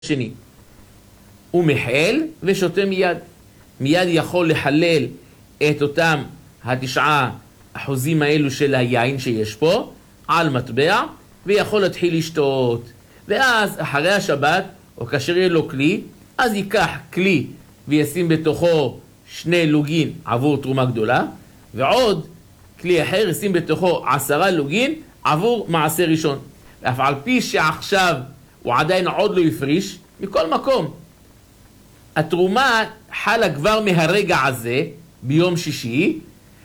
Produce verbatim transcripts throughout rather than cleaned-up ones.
שני. הוא מחל ושותה מיד. מיד יכול לחלל את אותם התשעה אחוזים האלו של היין שיש פה על מטבע, ויכול להתחיל לשתות. ואז אחרי השבת, או כאשר יהיה לו כלי, אז ייקח כלי וישים בתוכו שני לוגין עבור תרומה גדולה, ועוד כלי אחר ישים בתוכו עשרה לוגין עבור מעשר ראשון. ואף על פי שעכשיו הוא עדיין עוד לא יפריש, מכל מקום התרומה חלה כבר מהרגע הזה ביום שישי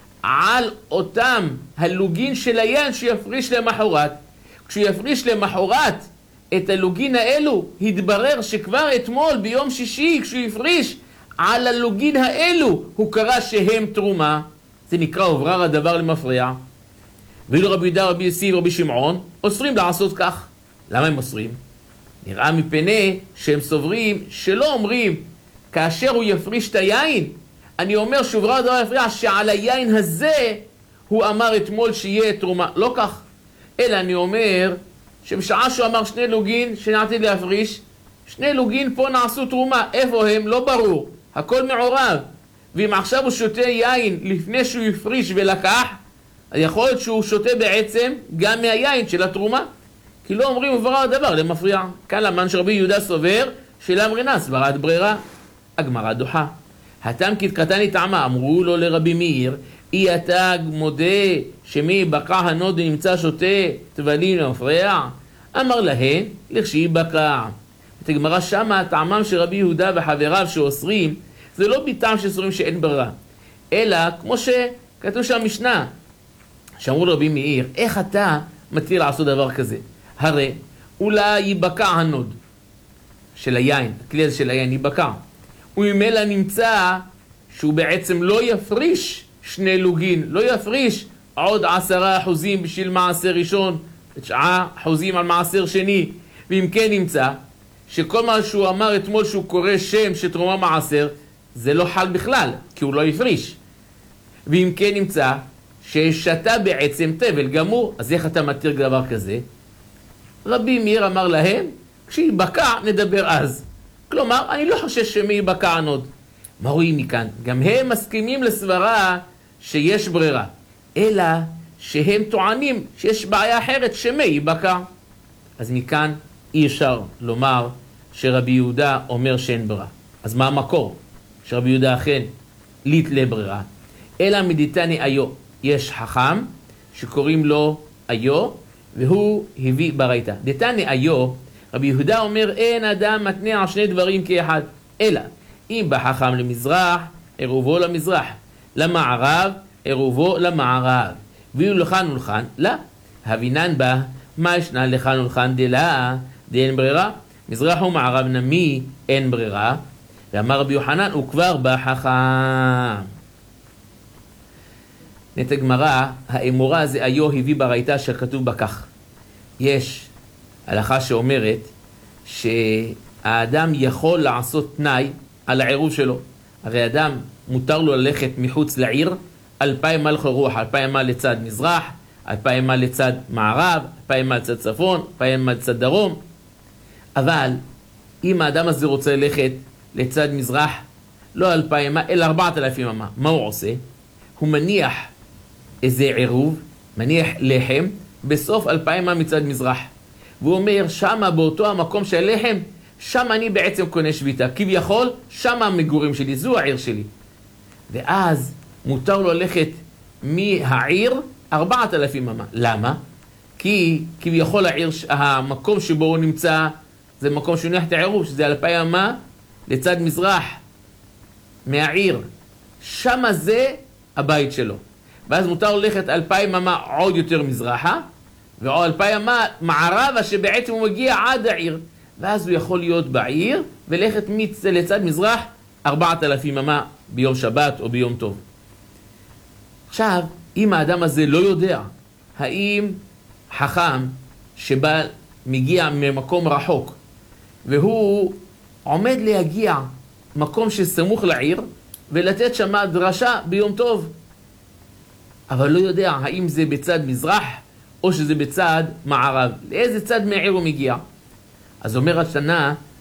על אותם הלוגין של היין שיפריש למחרת. כשהוא יפריש למחרת את הלוגין האלו, התברר שכבר אתמול ביום שישי כשהוא יפריש על הלוגין האלו הוא קרא שהם תרומה. זה נקרא הוברר הדבר למפריע. ואילו רבי יהודה, רבי יוסי ורבי שמעון אוסרים לעשות כך. למה הם אוסרים? נראה מפני שהם סוברים שלא אומרים כאשר הוא יפריש את היין, אני אומר שהוברר הדבר יפריע שעל היין הזה הוא אמר אתמול שיהיה תרומה. לא כך, אלא אני אומר שבשעה שהוא אמר שני לוגין שנעתיד להפריש, שני לוגין פה נעשו תרומה. איפה הם? לא ברור, הכל מעורב. ואם עכשיו הוא שותה יין לפני שהוא יפריש ולקח, אז יכול להיות שהוא שותה בעצם גם מהיין של התרומה, כי לא אומרים הוברר הדבר למפריע. כאן למן שרבי יהודה סובר שלאמרינן סברת ברירה. הגמרא דוחה. התם כתקתני טעמה, אמרו לו לרבי מאיר, אי אתה מודה שמי בקע הנוד נמצא שותה תבלין למפריע? אמר להן לכשהיא בקע. את הגמרא שמה טעמם של רבי יהודה וחבריו שאוסרים, זה לא בטעם שסורים שאין ברירה, אלא כמו שכתוב שם משנה, שאמרו לרבי מאיר, איך אתה מתיר לעשות דבר כזה? הרי אולי ייבקע הנוד של היין, הכלי הזה של היין ייבקע, וממילא נמצא שהוא בעצם לא יפריש שני לוגין, לא יפריש עוד עשרה אחוזים בשביל מעשר ראשון, תשעה אחוזים על מעשר שני. ואם כן נמצא שכל מה שהוא אמר אתמול שהוא קורא שם שתרומה מעשר, זה לא חל בכלל, כי הוא לא יפריש. ואם כן נמצא ששתה בעצם תבל גמור, אז איך אתה מתיר דבר כזה? רבי מאיר אמר להם, כשיבקע נדבר אז. כלומר, אני לא חושש שמי ייבקע הנוד. מה רואים מכאן? גם הם מסכימים לסברה שיש ברירה, אלא שהם טוענים שיש בעיה אחרת שמי ייבקע. אז מכאן אי אפשר לומר שרבי יהודה אומר שאין ברירה. אז מה המקור? שרבי יהודה אכן ליט לברירה. אלא מדיתני איו, יש חכם שקוראים לו איו, והוא הביא ברייתא. דיתני איו, רבי יהודה אומר אין אדם מתנה על שני דברים כאחד, אלא אם בחכם למזרח, עירובו למזרח, למערב, עירובו למערב, ואילו לכאן ולכאן, לא. הבינן בה, מה ישנה לכאן ולכאן דלה, דאין ברירה, מזרח ומערב נמי אין ברירה, ואמר רבי יוחנן הוא כבר בחכם. נת הגמרא, האמורה זה איו הביא ברייתא שכתוב בכך. יש הלכה שאומרת שהאדם יכול לעשות תנאי על העירוב שלו. הרי אדם מותר לו ללכת מחוץ לעיר אלפיים מל רוח, אלפיים מל לצד מזרח, אלפיים מל לצד מערב, אלפיים מל לצד צפון, אלפיים מל לצד דרום. אבל אם האדם הזה רוצה ללכת לצד מזרח, לא אלפיים מל, אלא ארבעת אלפים מל, מה הוא עושה? הוא מניח איזה עירוב, מניח לחם, בסוף אלפיים מל מצד מזרח. והוא אומר, שמה באותו המקום של לחם, שם אני בעצם קונה שביתה. כביכול, שם המגורים שלי, זו העיר שלי. ואז מותר לו ללכת מהעיר ארבעת אלפים ממה. למה? כי כביכול העיר, המקום שבו הוא נמצא, זה מקום שהוא ניח את העירוב, שזה אלפיים ממה לצד מזרח מהעיר. שם זה הבית שלו. ואז מותר לו ללכת אלפיים ממה עוד יותר מזרחה, ועוד אלפיים ממה מערבה שבעצם הוא מגיע עד העיר. ואז הוא יכול להיות בעיר ולכת לצד מזרח ארבעת אלפים ממה ביום שבת או ביום טוב. עכשיו, אם האדם הזה לא יודע האם חכם שבא מגיע ממקום רחוק והוא עומד להגיע מקום שסמוך לעיר ולתת שמה דרשה ביום טוב, אבל לא יודע האם זה בצד מזרח או שזה בצד מערב, לאיזה צד מהעיר הוא מגיע, אז אומר התנא